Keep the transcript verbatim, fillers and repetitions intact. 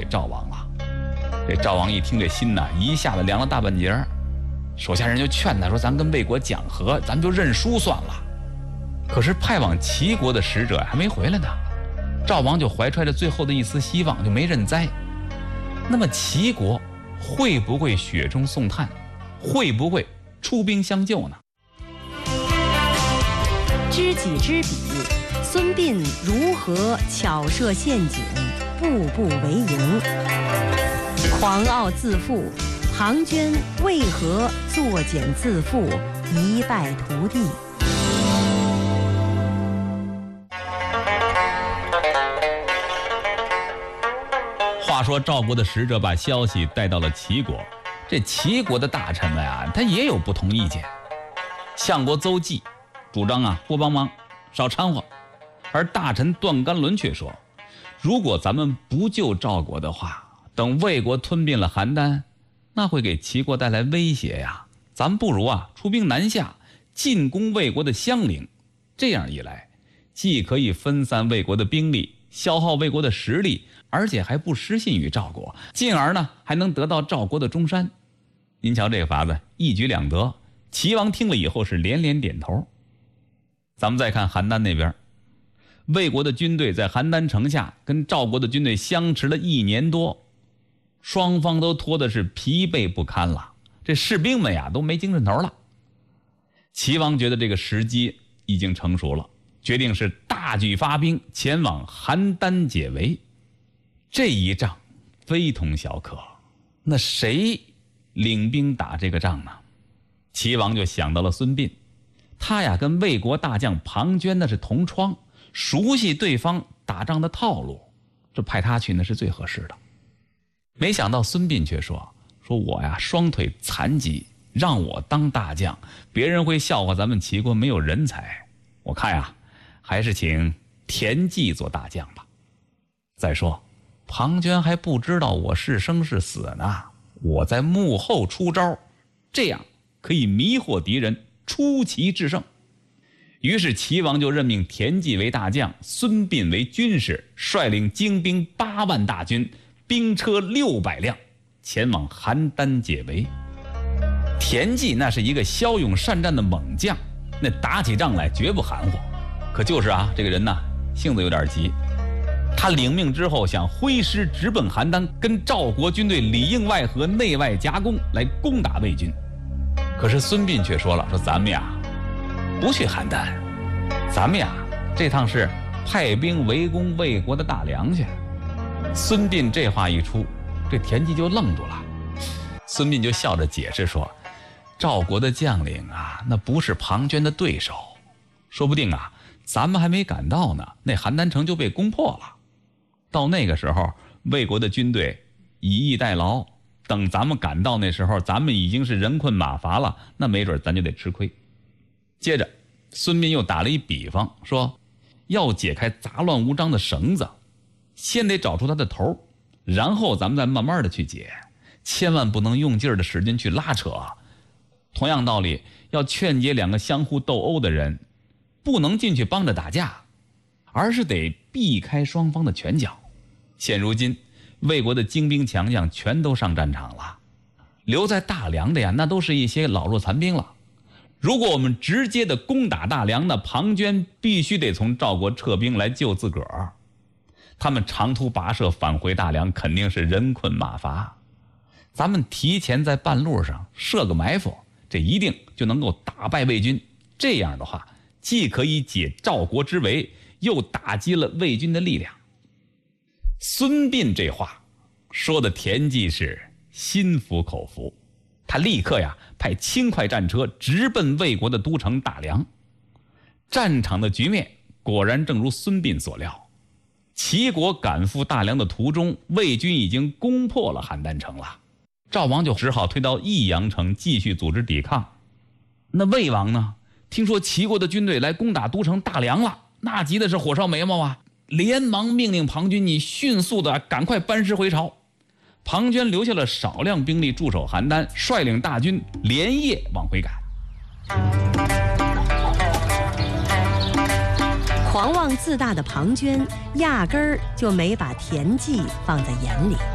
赵王了。这赵王一听这心呐，一下子凉了大半截儿，手下人就劝他说：“咱跟魏国讲和，咱们就认输算了。”可是派往齐国的使者还没回来呢，赵王就怀揣着最后的一丝希望，就没认栽。那么齐国会不会雪中送炭，会不会出兵相救呢？ 知己知彼，孙膑如何巧设陷阱，步步为营？狂傲自负，庞涓为何作茧自缚，一败涂地？ 话说赵国的使者把消息带到了齐国，这齐国的大臣们啊，他也有不同意见。相国邹忌主张啊多帮忙，少掺和，而大臣段干伦却说，如果咱们不救赵国的话，等魏国吞并了邯郸，那会给齐国带来威胁呀。咱们不如啊出兵南下，进攻魏国的襄陵，这样一来，既可以分散魏国的兵力，消耗魏国的实力，而且还不失信于赵国，进而呢还能得到赵国的中山。您瞧这个法子一举两得，齐王听了以后是连连点头。咱们再看邯郸那边，魏国的军队在邯郸城下跟赵国的军队相持了一年多，双方都拖的是疲惫不堪了，这士兵们呀都没精神头了。齐王觉得这个时机已经成熟了，决定是大举发兵前往邯郸解围。这一仗非同小可，那谁领兵打这个仗呢？齐王就想到了孙膑，他呀跟魏国大将庞涓那是同窗，熟悉对方打仗的套路，这派他去那是最合适的。没想到孙膑却说说我呀双腿残疾，让我当大将，别人会笑话咱们齐国没有人才，我看呀还是请田忌做大将吧。再说庞涓还不知道我是生是死呢，我在幕后出招，这样可以迷惑敌人，出奇制胜。于是齐王就任命田忌为大将，孙膑为军师，率领精兵八万大军，兵车六百辆，前往邯郸解围。田忌那是一个骁勇善战的猛将，那打起仗来绝不含糊。可就是啊，这个人呢性子有点急，他领命之后想挥师直奔邯郸，跟赵国军队里应外合，内外夹攻，来攻打魏军。可是孙膑却说了，说咱们呀不去邯郸，咱们呀这趟是派兵围攻魏国的大梁去。孙膑这话一出，这田忌就愣住了。孙膑就笑着解释说，赵国的将领啊，那不是庞涓的对手，说不定啊咱们还没赶到呢，那邯郸城就被攻破了。到那个时候，魏国的军队以逸待劳，等咱们赶到那时候，咱们已经是人困马乏了，那没准咱就得吃亏。接着孙膑又打了一比方，说要解开杂乱无章的绳子，先得找出它的头，然后咱们再慢慢的去解，千万不能用劲儿的使劲去拉扯。同样道理，要劝解两个相互斗殴的人，不能进去帮着打架，而是得避开双方的拳脚。现如今魏国的精兵强将全都上战场了，留在大梁的呀，那都是一些老弱残兵了。如果我们直接的攻打大梁，那庞涓必须得从赵国撤兵来救自个儿，他们长途跋涉返回大梁，肯定是人困马乏。咱们提前在半路上设个埋伏，这一定就能够打败魏军。这样的话，既可以解赵国之围，又打击了魏军的力量。孙膑这话说的田忌是心服口服，他立刻呀派轻快战车直奔魏国的都城大梁。战场的局面果然正如孙膑所料，齐国赶赴大梁的途中，魏军已经攻破了邯郸城了，赵王就只好退到益阳城继续组织抵抗。那魏王呢，听说齐国的军队来攻打都城大梁了，那急的是火烧眉毛啊，连忙命令庞涓，你迅速的赶快班师回朝。庞涓留下了少量兵力驻守邯郸，率领大军连夜往回赶。 狂妄自大的庞涓压根儿就没把田忌放在眼里。